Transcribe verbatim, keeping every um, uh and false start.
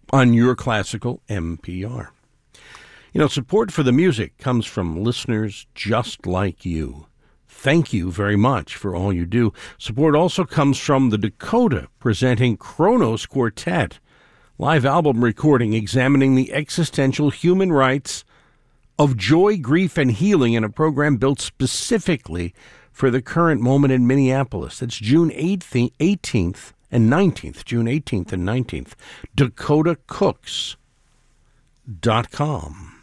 on your classical N P R. You know, support for the music comes from listeners just like you. Thank you very much for all you do. Support also comes from the Dakota, presenting Kronos Quartet, live album recording examining the existential human rights of joy, grief, and healing in a program built specifically for the current moment in Minneapolis. That's June eighteenth and nineteenth, June eighteenth and nineteenth, dakota cooks dot com.